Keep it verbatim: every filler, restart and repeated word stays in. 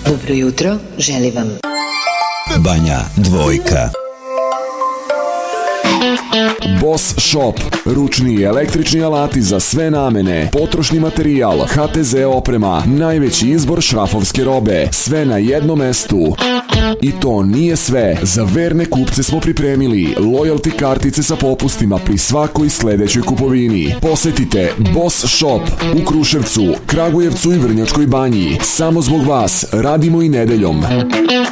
Dobro jutro, želi vam Banja Dvojka. Boss Shop, ručni i električni alati za sve namene, potrošni materijal, ha te ze oprema, najveći izbor šrafovske robe, sve na jednom mestu. I to nije sve, za verne kupce smo pripremili loyalty kartice sa popustima pri svakoj sledećoj kupovini. Posetite Boss Shop u Kruševcu, Kragujevcu i Vrnjačkoj Banji. Samo zbog vas radimo i nedeljom.